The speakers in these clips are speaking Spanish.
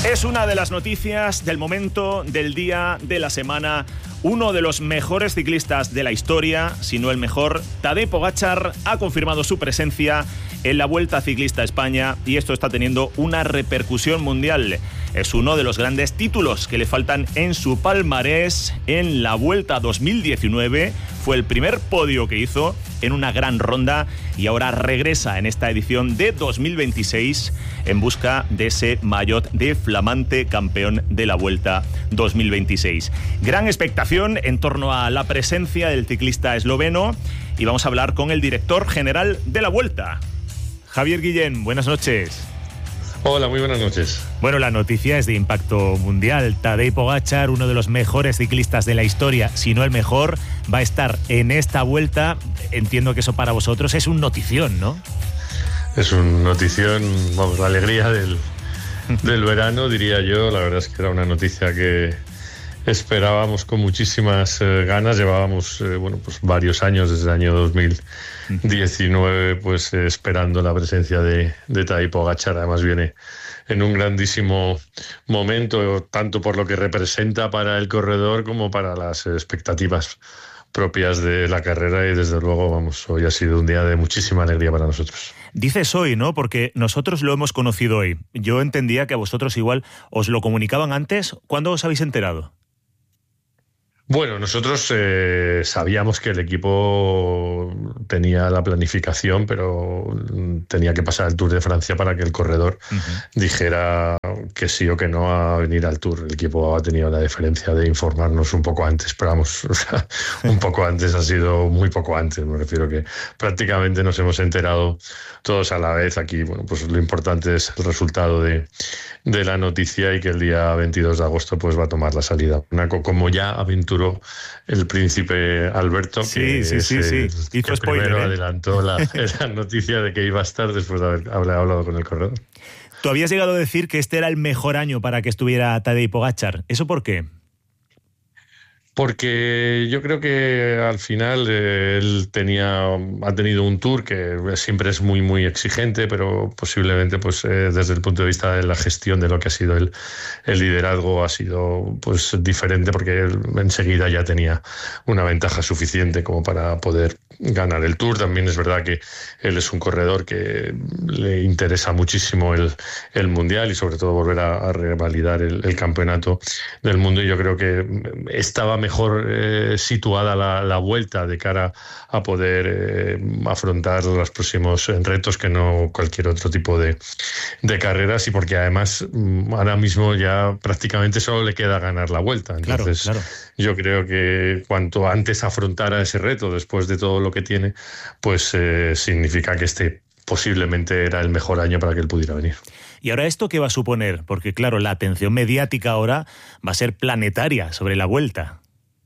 Es una de las noticias del momento, del día, de la semana. Uno de los mejores ciclistas de la historia, si no el mejor, Tadej Pogačar, ha confirmado su presencia en la Vuelta Ciclista a España y esto está teniendo una repercusión mundial. Es uno de los grandes títulos que le faltan en su palmarés. En la Vuelta 2019 fue el primer podio que hizo en una gran ronda y ahora regresa en esta edición de 2026 en busca de ese maillot de flamante campeón de la Vuelta 2026. Gran expectación en torno a la presencia del ciclista esloveno y vamos a hablar con el director general de la Vuelta, Javier Guillén. Buenas noches. Hola, muy buenas noches. Bueno, la noticia es de impacto mundial. Tadej Pogačar, uno de los mejores ciclistas de la historia, si no el mejor, va a estar en esta Vuelta. Entiendo que eso para vosotros es un notición, ¿no? Es un notición, vamos, la alegría del verano, diría yo. La verdad es que era una noticia que esperábamos con muchísimas ganas. Llevábamos pues varios años, desde el año 2019, pues esperando la presencia de Tadej Pogačar. Además viene en un grandísimo momento, tanto por lo que representa para el corredor como para las expectativas propias de la carrera, y desde luego, vamos, hoy ha sido un día de muchísima alegría para nosotros. Dices hoy, ¿no? Porque nosotros lo hemos conocido hoy. Yo entendía que a vosotros igual os lo comunicaban antes. ¿Cuándo os habéis enterado? Bueno, nosotros sabíamos que el equipo tenía la planificación, pero tenía que pasar el Tour de Francia para que el corredor dijera que sí o que no a venir al Tour. El equipo ha tenido la deferencia de informarnos un poco antes, pero vamos, o sea, un poco antes ha sido muy poco antes. Me refiero que prácticamente nos hemos enterado todos a la vez. Aquí, bueno, pues lo importante es el resultado de la noticia y que el día 22 de agosto pues va a tomar la salida. Como ya aventuró el príncipe Alberto, que hizo spoiler, primero adelantó la noticia de que iba a estar después de haber hablado con el corredor. Tú habías llegado a decir que este era el mejor año para que estuviera Tadej Pogačar. ¿Eso por qué? Porque yo creo que al final él ha tenido un Tour que siempre es muy, muy exigente, pero posiblemente pues desde el punto de vista de la gestión de lo que ha sido el liderazgo ha sido pues diferente, porque él enseguida ya tenía una ventaja suficiente como para poder ganar el Tour. También es verdad que él es un corredor que le interesa muchísimo el Mundial y sobre todo volver a revalidar el campeonato del mundo, y yo creo que estaba mejor situada la Vuelta de cara a poder afrontar los próximos retos que no cualquier otro tipo de carreras, y porque además ahora mismo ya prácticamente solo le queda ganar la Vuelta. Entonces claro. Yo creo que cuanto antes afrontara ese reto después de todo lo que tiene, pues significa que posiblemente era el mejor año para que él pudiera venir. ¿Y ahora esto qué va a suponer? Porque claro, la atención mediática ahora va a ser planetaria sobre la Vuelta.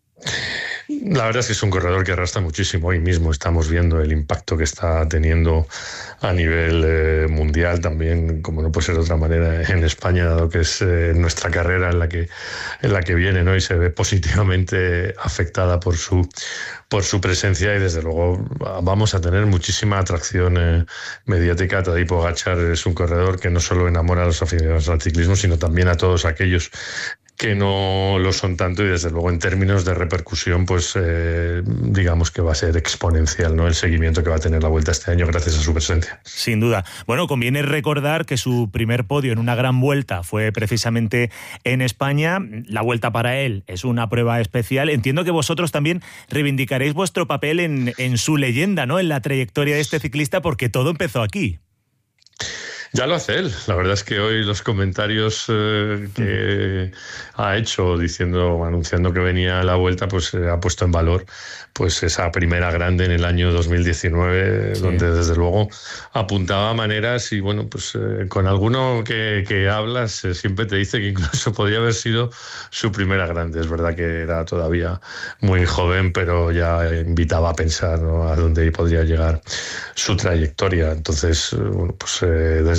La verdad es que es un corredor que arrastra muchísimo. Hoy mismo estamos viendo el impacto que está teniendo a nivel mundial, también, como no puede ser de otra manera, en España, dado que es nuestra carrera en la que viene, ¿no? Y se ve positivamente afectada por su presencia, y desde luego vamos a tener muchísima atracción mediática. Tadej Pogačar es un corredor que no solo enamora a los aficionados al ciclismo, sino también a todos aquellos que no lo son tanto, y desde luego en términos de repercusión pues digamos que va a ser exponencial, ¿no?, el seguimiento que va a tener la Vuelta este año gracias a su presencia. Sin duda. Bueno, conviene recordar que su primer podio en una gran Vuelta fue precisamente en España. La Vuelta para él es una prueba especial. Entiendo que vosotros también reivindicaréis vuestro papel en su leyenda, ¿no?, en la trayectoria de este ciclista, porque todo empezó aquí. Ya lo hace él. La verdad es que hoy los comentarios que ha hecho anunciando que venía a la Vuelta, pues ha puesto en valor pues esa primera grande en el año 2019, sí, donde desde luego apuntaba maneras, y bueno, pues con alguno que hablas siempre te dice que incluso podía haber sido su primera grande. Es verdad que era todavía muy joven, pero ya invitaba a pensar, ¿no?, a dónde podría llegar su trayectoria. Entonces, bueno, pues desde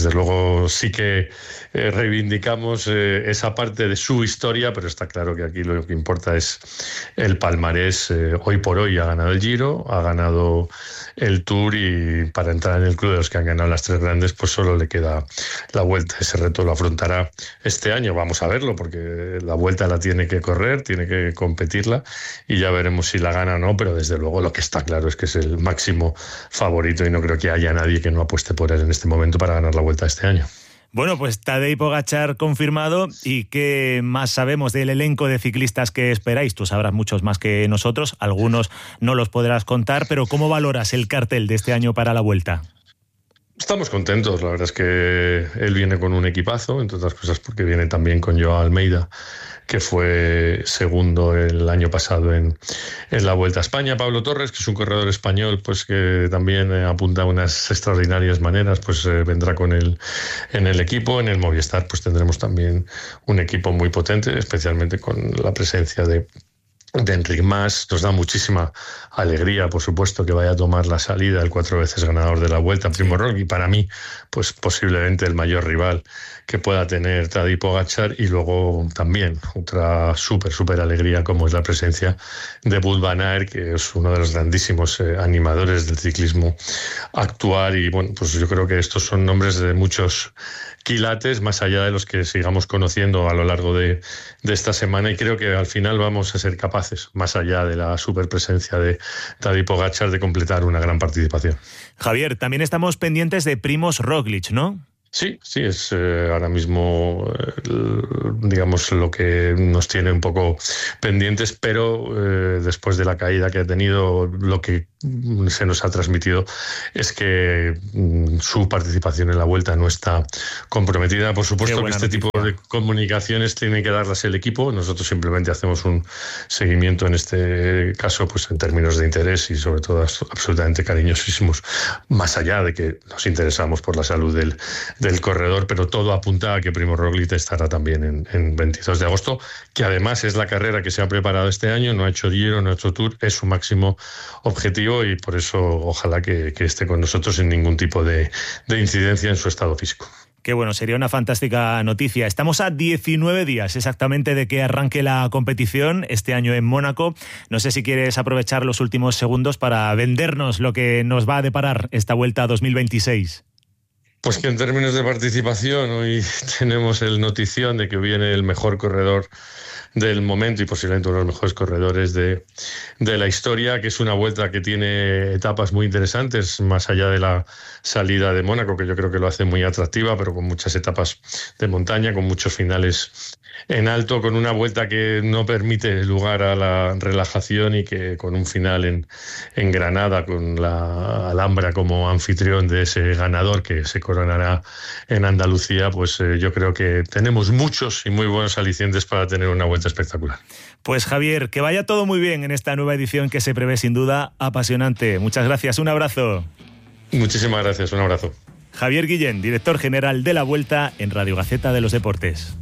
desde luego sí que reivindicamos esa parte de su historia, pero está claro que aquí lo que importa es el palmarés. Hoy por hoy ha ganado el Giro, ha ganado el Tour, y para entrar en el club de los que han ganado las 3 grandes, pues solo le queda la Vuelta. Ese reto lo afrontará este año, vamos a verlo, porque la Vuelta la tiene que correr, tiene que competirla, y ya veremos si la gana o no, pero desde luego lo que está claro es que es el máximo favorito, y no creo que haya nadie que no apueste por él en este momento para ganar la Vuelta este año. Bueno, pues Tadej Pogačar confirmado. ¿Y qué más sabemos del elenco de ciclistas que esperáis? Tú sabrás muchos más que nosotros, algunos no los podrás contar, pero ¿cómo valoras el cartel de este año para la Vuelta? Estamos contentos, la verdad es que él viene con un equipazo, entre otras cosas porque viene también con Joao Almeida, que fue segundo el año pasado en la Vuelta a España. Pablo Torres, que es un corredor español, pues que también apunta a unas extraordinarias maneras, pues vendrá con él en el equipo. En el Movistar pues tendremos también un equipo muy potente, especialmente con la presencia de Enric Mas. Nos da muchísima alegría, por supuesto, que vaya a tomar la salida el 4 veces ganador de la Vuelta, Primož Roglič, y para mí, pues posiblemente el mayor rival que pueda tener Tadej Pogačar. Y luego también otra súper alegría, como es la presencia de Wout van Aert, que es uno de los grandísimos animadores del ciclismo actual. Y bueno, pues yo creo que estos son nombres de muchos quilates, más allá de los que sigamos conociendo a lo largo de esta semana, y creo que al final vamos a ser capaces, más allá de la superpresencia de Tadej Pogačar, de completar una gran participación. Javier, también estamos pendientes de Primož Roglič, ¿no? Sí, es ahora mismo, digamos, lo que nos tiene un poco pendientes, pero después de la caída que ha tenido, lo que se nos ha transmitido es que su participación en la Vuelta no está comprometida. Por supuesto que este tipo de comunicaciones tiene que darlas el equipo. Nosotros simplemente hacemos un seguimiento, en este caso, pues en términos de interés y sobre todo absolutamente cariñosísimos, más allá de que nos interesamos por la salud del corredor, pero todo apunta a que Primož Roglič estará también en 22 de agosto, que además es la carrera que se ha preparado este año. No ha hecho Giro, no ha hecho Tour, es su máximo objetivo, y por eso ojalá que esté con nosotros sin ningún tipo de incidencia en su estado físico. Qué bueno, sería una fantástica noticia. Estamos a 19 días exactamente de que arranque la competición este año en Mónaco. No sé si quieres aprovechar los últimos segundos para vendernos lo que nos va a deparar esta Vuelta 2026. Pues que en términos de participación hoy tenemos el notición de que viene el mejor corredor del momento y posiblemente uno de los mejores corredores de la historia, que es una Vuelta que tiene etapas muy interesantes, más allá de la salida de Mónaco, que yo creo que lo hace muy atractiva, pero con muchas etapas de montaña, con muchos finales en alto, con una Vuelta que no permite lugar a la relajación, y que con un final en Granada, con la Alhambra como anfitrión de ese ganador que se coronará en Andalucía, pues yo creo que tenemos muchos y muy buenos alicientes para tener una Vuelta espectacular. Pues Javier, que vaya todo muy bien en esta nueva edición que se prevé sin duda apasionante. Muchas gracias, un abrazo. Muchísimas gracias, un abrazo. Javier Guillén, director general de la Vuelta en Radio Gaceta de los Deportes.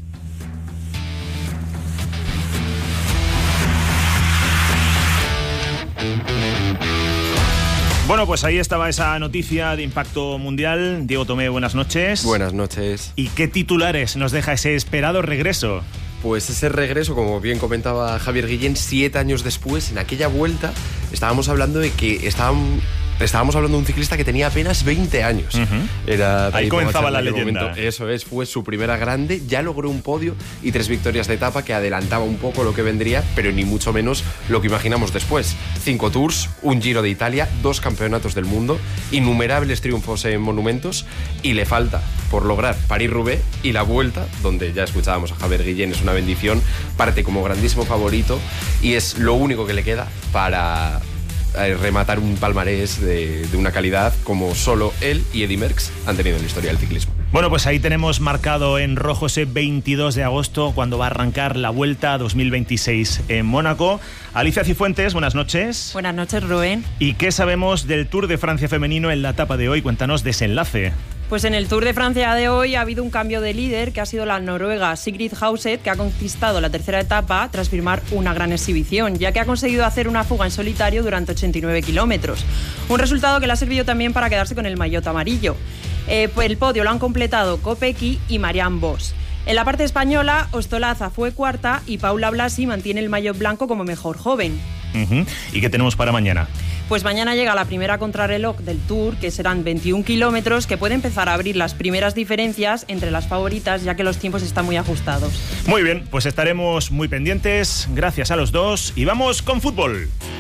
Bueno, pues ahí estaba esa noticia de impacto mundial. Diego Tomé, buenas noches. Buenas noches. ¿Y qué titulares nos deja ese esperado regreso? Pues ese regreso, como bien comentaba Javier Guillén, 7 años después, en aquella Vuelta, estábamos hablando de que estábamos hablando de un ciclista que tenía apenas 20 años. Ahí comenzaba la leyenda. Momento. Eso es, fue su primera grande, ya logró un podio y 3 victorias de etapa, que adelantaba un poco lo que vendría, pero ni mucho menos lo que imaginamos después. 5 Tours, un Giro de Italia, 2 campeonatos del mundo, innumerables triunfos en monumentos, y le falta por lograr París-Roubaix y la Vuelta, donde ya escuchábamos a Javier Guillén, es una bendición, parte como grandísimo favorito, y es lo único que le queda para rematar un palmarés de una calidad como solo él y Eddy Merckx han tenido en la historia del ciclismo. Bueno, pues ahí tenemos marcado en rojo ese 22 de agosto, cuando va a arrancar la Vuelta 2026 en Mónaco. Alicia Cifuentes, buenas noches. Buenas noches, Rubén. ¿Y qué sabemos del Tour de Francia femenino en la etapa de hoy? Cuéntanos desenlace. Pues en el Tour de Francia de hoy ha habido un cambio de líder, que ha sido la noruega Sigrid Hauseth, que ha conquistado la tercera etapa tras firmar una gran exhibición, ya que ha conseguido hacer una fuga en solitario durante 89 kilómetros. Un resultado que le ha servido también para quedarse con el maillot amarillo. El podio lo han completado Kopecky y Marianne Vos. En la parte española, Ostolaza fue cuarta y Paula Blasi mantiene el maillot blanco como mejor joven. ¿Y qué tenemos para mañana? Pues mañana llega la primera contrarreloj del Tour, que serán 21 kilómetros, que puede empezar a abrir las primeras diferencias entre las favoritas, ya que los tiempos están muy ajustados. Muy bien, pues estaremos muy pendientes. Gracias a los dos y vamos con fútbol.